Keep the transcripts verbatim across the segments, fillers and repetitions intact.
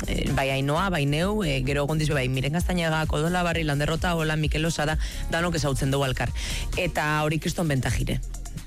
bai Ainoa, bai neu, e, gero gondiz bai Miren Gaztañaga, Kodola Barri, Landerrota, Ola, Mikel Osada, danok ezautzen dugu alkar. Eta hori kriston bentajire.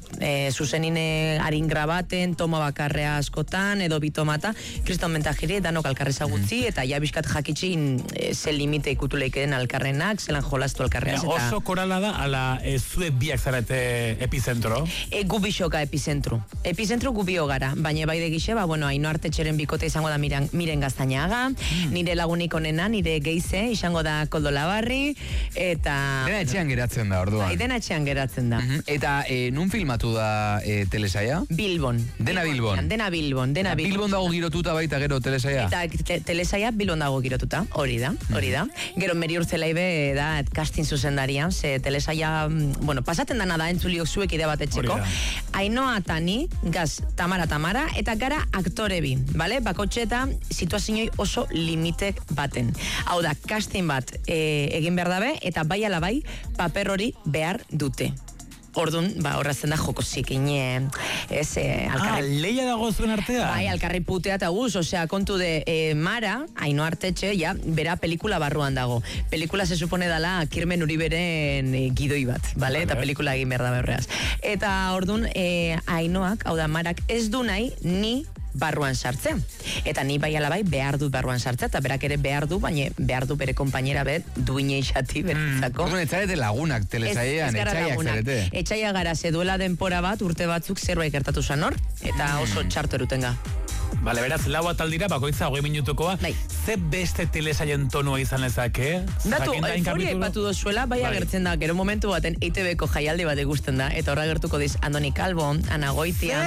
E, zuzenine harin grabaten, toma bakarrea askotan, edo bitomata, kriston bentajire, danok alkarreza gutzi, eta ja bizkat jakitxin e, ze limite ikutuleikeen alkarrenak, zelan jolastu alkarreaz. Ja, oso korala da, ala ez zue biak zarete epizentro? E, gu bisoka epizentru. Epizentru gu bio gara, baina bai degixe, ba, bueno, Aino Artetxeren bikote izango da Miren, Miren Gaztañaga, mm. nire lagunik onena, nire geize, izango da Kodola Barri, eta... Dena etxean geratzen da, orduan. Bai, dena etxean geratzen da. Mm-hmm. Eta e, nun filmatu da e, telesaia? Bilbon. Dena Bilbon. Dena Bilbon, dena Bilbon. Bilbon dago girotuta baita gero telesaia? Eta te, telesaia Bilbon dago girotuta, hori da, hori da. Gero Meri Urtzelaibe da casting zuzendarian, ze telesaia, bueno, pasaten dana da entzuliok zuek idea bat etxeko. Ainoa Tani, gaz, Tamara Tamara, eta gara aktore bi, bale? Bakotxeta situazioi oso limitek baten. Hau da, casting bat e, egin behar dabe, eta bai ala bai, paper hori behar dute. Ordun, ba, horrazen da jokosik, ine, ez, eh, alkarri... Ah, leia dago zuen artea? Bai, alkarri putea eta guz, osea, kontu de eh, Mara, Aino Artetxe, ja, bera pelikula barruan dago. Pelikula se supone dala Kirmen Uriberen eh, gidoi bat, bale? Eta pelikula egin behar da berreaz. Eta ordun, eh, Ainoak, hau da, Marak ez du nahi, ni barruan sartzea. Eta ni bai alabai behar dut barruan sartzea, eta berak ere behar du, baina behar du bere konpainera bet, duine isati beretzako. Mm. Ez zarete lagunak telesailean, etxaiak zarete. Etxaia gara, ze duela denpora bat, urte batzuk zerbait gertatu zan hor, eta oso txarto erutenga. Bale, beraz, lau ataldira, bakoitza hogei minutukoa, bai. Ze beste telesaien tonua izan lezake? Datu, euforia ipatu dozuela, bai agertzen da, gero momentu baten E T B-ko jaialdi bat egusten da, eta horra gertuko diz Andoni Calvo, Ana Goitia,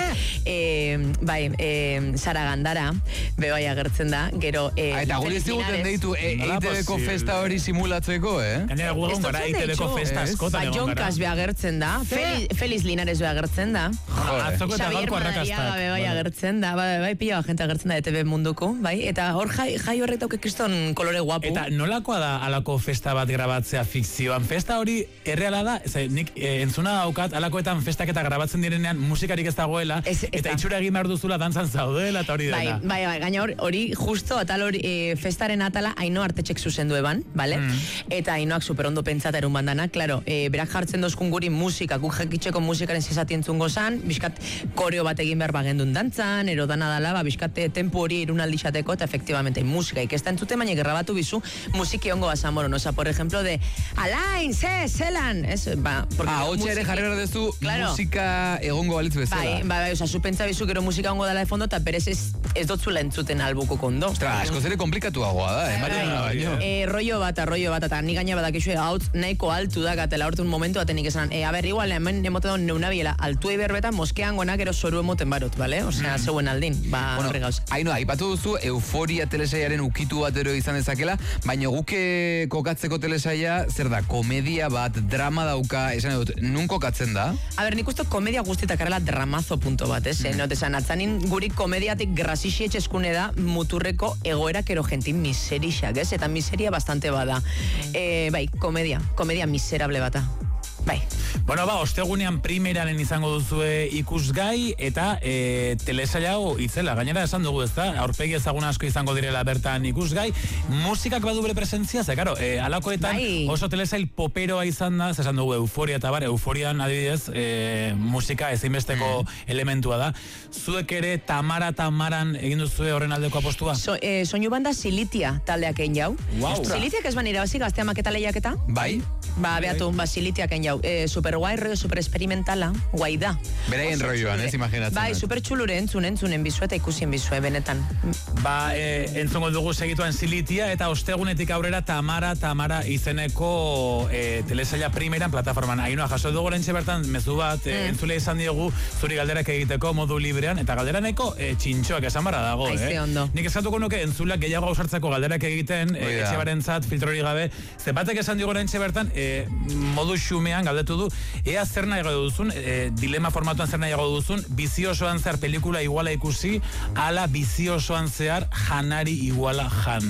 e, bai, e, Sara Gandara, be bai agertzen da, gero... E, eta guri ez diguten deitu E T B-ko festa hori simulatzeko, eh? Gainera gu egon gara E T B-ko festa askotan egon gara. Jon Kas be agertzen da, Feliz Linares be agertzen da, atzoko eta gaurko arrakastak. Be bai agertzen da, bai, bai, pila gente agertzen da E T B munduko, bai? Eta hor jai, jai horrek dauke kriston kolore guapu. Eta nolakoa da alako festa bat grabatzea fikzioan? Festa hori erreala da? Ez, nik e, entzuna daukat, alakoetan festak eta grabatzen direnean musikarik ez dagoela, ez, ez eta itxura egin behar duzula dantzan zaudela eta hori dela. Bai, bai, bai, gaina hori justo atal hori e, festaren atala Aino Artetxek zuzendu eban, bale? Mm. Eta Ainoak superondo pentsata erun bandana, klaro, e, berak jartzen dozkun guri musika, guk jakitxeko musikaren zizatien zungo zan, bizkat koreo bat egin behar bagendun dantzan, ero dana dala, ba, bizkat tempo hori irunaldi xateko, eta efectivamente musika ikestan zuten, baina grabatu bizu musiki ongo basamoron, oza, por ejemplo, de Alain, ze, zelan, ez, ba, ah, hotxe ere jarri behar dezu claro. Musika egongo balitz bezala. Bai, bai, bai, oza, zu pentsa bizu gero musika ongo dala de fondo, eta berez ez, ez dotzula entzuten albuko kondo. Ostra, asko zere komplikatuagoa da, eh, bai, bai, bai, eh, rollo bat, rollo bat, eta ni gaina badakizue hautz nahiko altu da, gatela hortu un momento atenik esan, eh, a ber, igual, hemen emote da neunabiela, altu eiberbeta, moskean gonak ero zoru emoten barot, bale? Osea, mm. zeuen aldin, ba, bueno, horregauz. Aino, aipatu duzu, euforia telesaiaren ukitu batero izan dezakela, baina guke kokatzeko telesaia, zer da, komedia bat, drama dauka, esan dut, nun kokatzen da? A ber, nik uste komedia guztietak arrela dramazo punto bat, ez? Mm. Not, esan, atzanin guri komediatik grasixi etxeskune da muturreko egoerak ero gentin miserixak, ez? Eta miseria bastante bada. E, bai, komedia, komedia miserable bata. Bai. Bueno, ba, ostegunean primeraren izango duzue ikusgai eta e, telesaia hau itzela. Gainera esan dugu, ezta? Aurpegi ezagun asko izango direla bertan ikusgai. Musikak badu bere presentzia, ze karo, e, alakoetan bai. Oso telesail poperoa izan da, esan dugu euforia eta bar, euforian adibidez, e, musika ezinbesteko mm. elementua da. Zuek ere Tamara Tamaran egin duzue horren aldeko apostua? So, e, soinu banda Silitia taldeak egin jau. Wow. Silitiak ez ban irabazi gaztea maketa lehiaketa? Bai. Ba, beatu, ba, Silitiak egin jau. E, super guai, rollo super experimentala, guai da. Beraien rolloan, ez imaginatzen. Bai, super txulure entzun, entzunen bizue eta ikusien bizue, benetan. Ba, e, entzungo dugu segituan Silitia eta ostegunetik aurrera Tamara, Tamara izeneko e, telesaila primeran plataforman. Ainoa, jaso dugu lentxe bertan, mezu bat, mm. e, entzule izan diogu zuri galderak egiteko modu librean, eta galderaneko e, txintxoak esan barra dago, Aize, eh? Ondo. Nik eskatuko nuke entzulak gehiago ausartzeko galderak egiten, e, etxe barentzat, filtrori gabe, zepatek esan diogu lentxe bertan, e, modu xumean galdetu du, ea zer nahi duzun, e, dilema formatuan zer nahi duzun, biziosoan zehar pelikula iguala ikusi, ala biziosoan zehar janari iguala jan.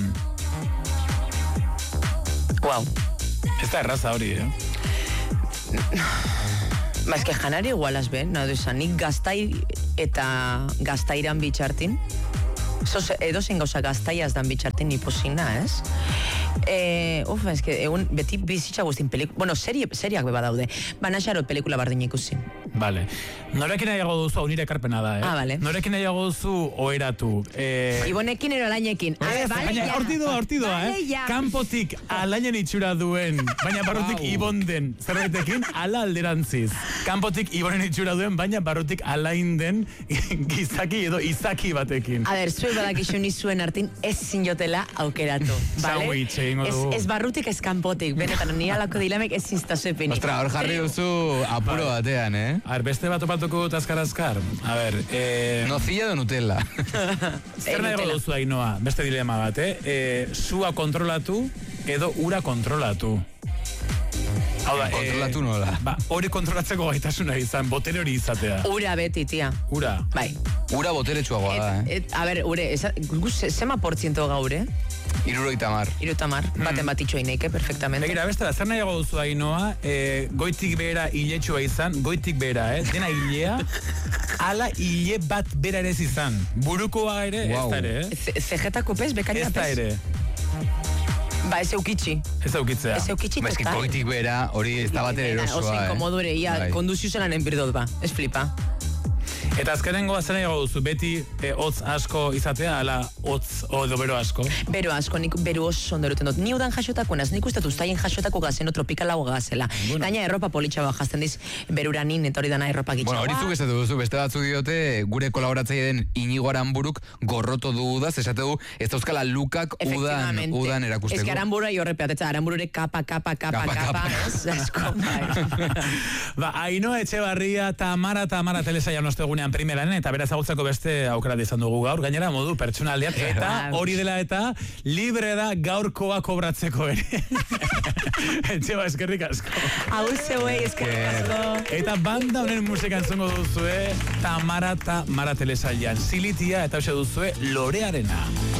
Wow. Ez da erraza hori, eh? Ba, ez que janari igualaz ben, no, nik gaztai eta gaztairan bitxartin. Zos, edo zein gauza gaztaiaz dan bitxartin niposina, ez? E, uf, ez que, egun, beti bizitza guztin pelikula, bueno, serie, seriak beba daude. Baina xarot pelikula bardin ikusi. Vale. Norekin nahiago duzu, hau nire ekarpena da, eh? Ah, vale. Norekin nahiago duzu, oeratu. Eh... Ibonekin ero alainekin. Ez, baina, hortidoa, hortidoa, eh? Kanpotik alainen itxura duen, baina barrutik wow. Ibon den zerbaitekin ala alderantziz. Kanpotik Ibonen itxura duen, baina barrutik alain den gizaki edo izaki batekin. A ber, zuen badakixu nizuen artin ez zinjotela aukeratu. Sandwich egingo du. Ez barrutik ez kanpotik, benetan, ni alako dilamek ez zinstazuepenik. Ostra, hor jarri duzu apuro batean, eh? A ver, beste bat opatuko dut azkar-azkar. A ver, eh... Nocilla de Nutella. Zer nahiago duzu Ainoa, beste dilema bat, eh? eh Sua kontrolatu edo ura kontrolatu. Hau da, kontrolatu eh, nola? Ba, hori kontrolatzeko gaitasuna izan, botere hori izatea. Ura beti, tia. Ura. Bai. Ura botere txuagoa da, eh? Et, a ber, ure, esa, guz, zema portziento gaur, eh? Iruroita mar. Iruroita mar, mm. baten bat itxoineike, perfectamente. Begira, beste da, zer nahiago duzu Ainoa, eh, goitik behera hiletxua izan, goitik behera, eh? Dena hilea, ala hile bat bera ere ez izan. Burukoa ere, wow. Ez da ere, eh? Zegetako pez, bekaina pez? Ez da ere. Ba, ez eukitzi. Ez eukitzea. Ez eukitzi, ba, eski goitik bera, hori ez da bat erosoa, eh? Oso inkomodure, ia, bai. Konduzio zelan enbirdot ba, ez flipa. Eta azkenengoa zer nahiago duzu, beti eh, hotz asko izatea, ala hotz edo bero asko? Bero asko, nik bero oso ondoruten dut. Ni udan jasotako naz, nik ustetu zaien jasotako gazeno tropikalago gazela. Bueno. Gaina erropa politxa bat jazten diz beruranin, eta hori dana erropa gitxa. Bueno, hori zuk esatu duzu, beste batzu diote, gure kolaboratzaile den Inigo Aranburuk gorroto du udaz, esate du, ez dauzkala lukak udan, udan erakusteko. Ez que Aranburu ahi horrepeat, eta Aranburure kapa, kapa, kapa, kapa, kapa, ez, asko, bai. Ba, Ainoa Etxebarria, Tamara, Tamara telesaia nostegunean primeran, eta beraz agutzako beste aukera izan dugu gaur, gainera modu pertsonaldian, eta hori dela eta libre da gaurkoa kobratzeko ere. Etxeba, eskerrik asko. Hau zeuei, eskerrik asko. Eta banda honen musika entzungo duzue, Tamara, Tamara telesailan, Silitia, eta hoxe duzue, Lorearena.